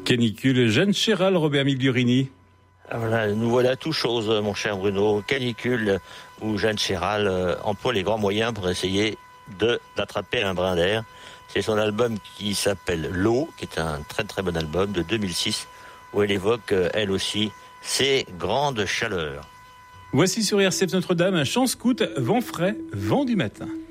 Canicule, Jeanne Chéral, Robert Migliorini. Voilà, nous voilà tout chose, mon cher Bruno. Canicule, où Jeanne Chéral emploie les grands moyens pour essayer d'attraper un brin d'air. C'est son album qui s'appelle L'eau, qui est un très très bon album de 2006, où elle évoque, elle aussi, ces grandes chaleurs. Voici sur RCF Notre-Dame un chant scout, vent frais, vent du matin.